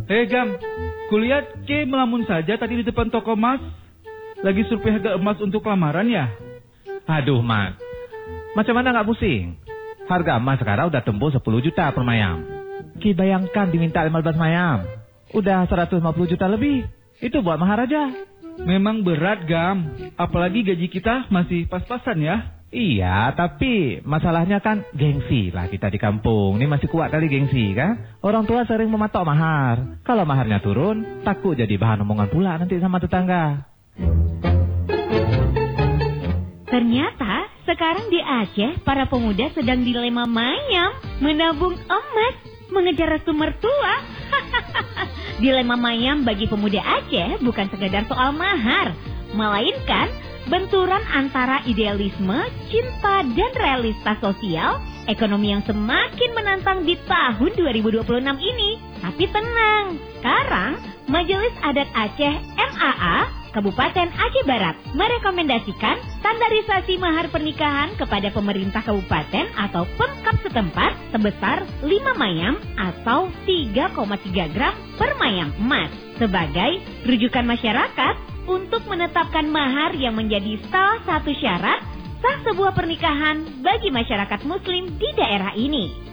Gam, kulihat Ke melamun saja tadi di depan toko emas. Lagi survei harga emas untuk lamaran ya? Aduh, Mat. Macam mana nggak pusing? Harga emas sekarang udah tembus 10 juta per mayam. Ki bayangkan diminta 15 mayam. Udah 150 juta lebih. Itu buat mahar aja. Memang berat, Gam. Apalagi gaji kita masih pas-pasan ya. Iya, tapi masalahnya kan gengsi lah kita di kampung. Ini masih kuat kali gengsi kan? Orang tua sering mematok mahar. Kalau maharnya turun, takut jadi bahan omongan pula nanti sama tetangga. Ternyata sekarang di Aceh para pemuda sedang dilema mayam, menabung emas, mengejar restu mertua. Dilema mayam bagi pemuda Aceh bukan sekedar soal mahar, melainkan benturan antara idealisme, cinta, dan realitas sosial, ekonomi yang semakin menantang di tahun 2026 ini. Tapi tenang, sekarang Majelis Adat Aceh MAA Kabupaten Aceh Barat merekomendasikan standarisasi mahar pernikahan kepada pemerintah kabupaten atau Pemkab setempat sebesar 5 mayam atau 3,3 gram per mayam emas sebagai rujukan masyarakat untuk menetapkan mahar yang menjadi salah satu syarat sah sebuah pernikahan bagi masyarakat muslim di daerah ini.